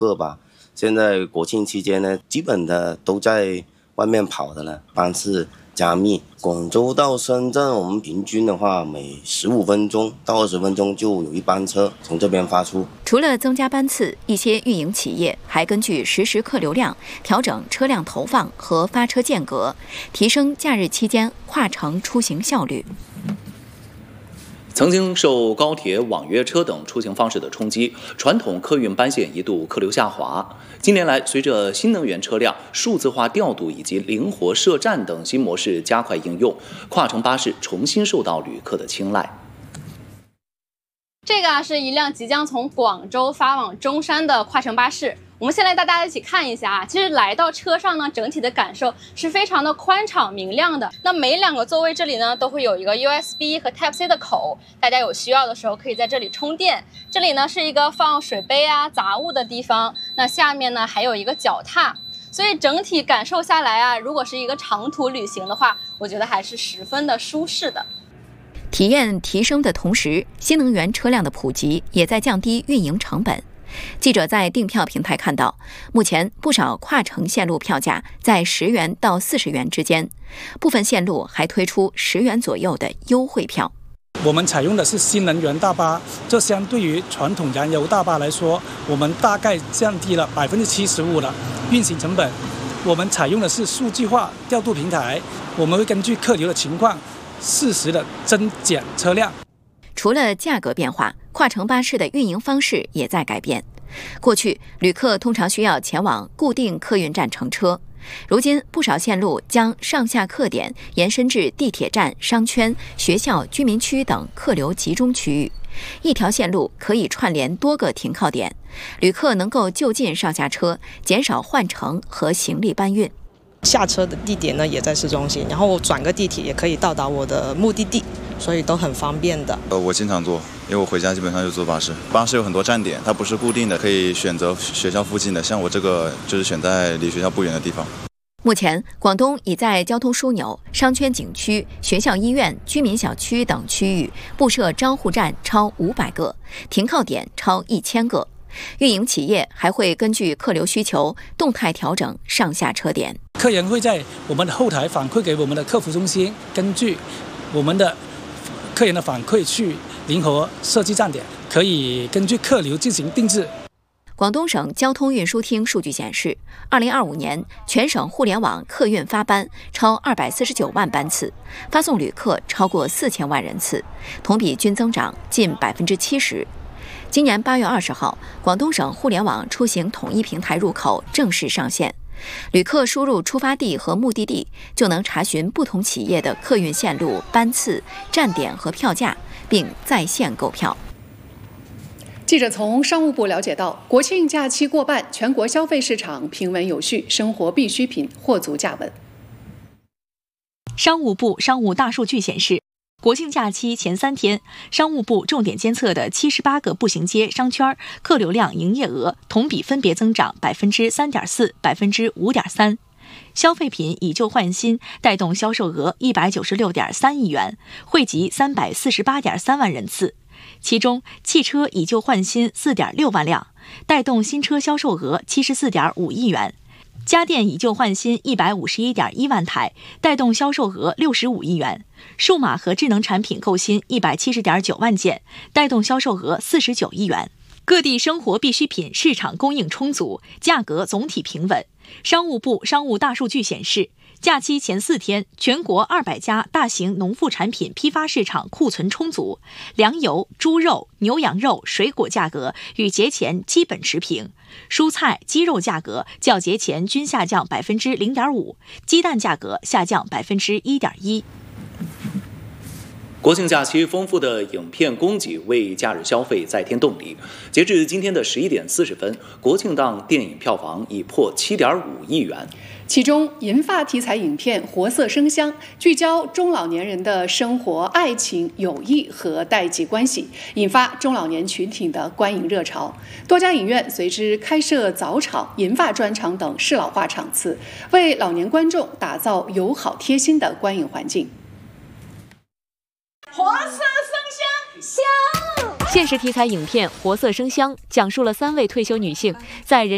客吧。现在国庆期间呢，基本的都在外面跑的了，班次加密。广州到深圳，我们平均的话，每15分钟到20分钟就有一班车从这边发出。 除了增加班次，一些运营企业还根据实时客流量调整车辆投放和发车间隔，提升假日期间跨城出行效率。 曾经受高铁、网约车等出行方式的冲击，传统客运班线一度客流下滑。近年来，随着新能源车辆、数字化调度以及灵活设站等新模式加快应用，跨城巴士重新受到旅客的青睐。 这个是一辆即将从广州发往中山的跨城巴士。我们先来带大家一起看一下啊，其实来到车上呢，整体的感受是非常的宽敞明亮的。那每2个座位这里呢，都会有一个 USB 和 Type-C 的口，大家有需要的时候可以在这里充电。这里呢是一个放水杯啊、杂物的地方，那下面呢还有一个脚踏。所以整体感受下来啊，如果是一个长途旅行的话，我觉得还是十分的舒适的。 体验提升的同时，新能源车辆的普及也在降低运营成本。记者在订票平台看到，目前不少跨城线路票价在10元到40元之间，部分线路还推出10元左右的优惠票。 我们采用的是新能源大巴，这相对于传统燃油大巴来说，我们大概降低了75%的运行成本。我们采用的是数据化调度平台，我们会根据客流的情况适时的增减车辆。 除了价格变化，跨城巴士的运营方式也在改变。过去，旅客通常需要前往固定客运站乘车，如今不少线路将上下客点延伸至地铁站、商圈、学校、居民区等客流集中区域。一条线路可以串联多个停靠点，旅客能够就近上下车，减少换乘和行李搬运。 下车的地点呢也在市中心，然后我转个地铁也可以到达我的目的地，所以都很方便的。 我经常坐，因为我回家基本上就坐巴士。巴士有很多站点，它不是固定的，可以选择学校附近的，像我这个就是选在离学校不远的地方。 目前，广东已在交通枢纽、商圈景区、学校医院、居民小区等区域布设招呼站超500个，停靠点超1000个。运营企业还会根据客流需求动态调整上下车点。 客人会在我们的后台反馈给我们的客服中心，根据我们的客人的反馈去灵活设计站点，可以根据客流进行定制。 广东省交通运输厅数据显示，2025年全省互联网客运发班超249万班次，发送旅客超过4000万人次，同比均增长近70%。今年8月20号，广东省互联网出行统一平台入口正式上线，旅客输入出发地和目的地，就能查询不同企业的客运线路、班次、站点和票价，并在线购票。 记者从商务部了解到，国庆假期过半，全国消费市场平稳有序，生活必需品货足价稳。 商务部商务大数据显示，国庆假期前3天，商务部重点监测的78个步行街、商圈客流量营业额同比分别增长3.4%、5.3%。消费品以旧换新带动销售额196.3亿元，惠及348.3万人次。其中，汽车以旧换新4.6万辆，带动新车销售额74.5亿元；家电以旧换新151.1万台，带动销售额65亿元；数码和智能产品购新170.9万件，带动销售额49亿元。各地生活必需品市场供应充足，价格总体平稳。商务部商务大数据显示，假期前4天，全国200家大型农副产品批发市场库存充足，粮油、猪肉、牛羊肉、水果价格与节前基本持平，蔬菜、鸡肉价格较节前均下降0.5%，鸡蛋价格下降1.1%。 国庆假期丰富的影片供给为假日消费再添动力。截至今天的11点40分，国庆档电影票房已破7.5亿元。 其中，银发题材影片《活色生香》聚焦中老年人的生活、爱情、友谊和代际关系，引发中老年群体的观影热潮。多家影院随之开设早场、银发专场等适老化场次，为老年观众打造友好贴心的观影环境。 活色生香， 现实题材影片《活色生香》讲述了3位退休女性在人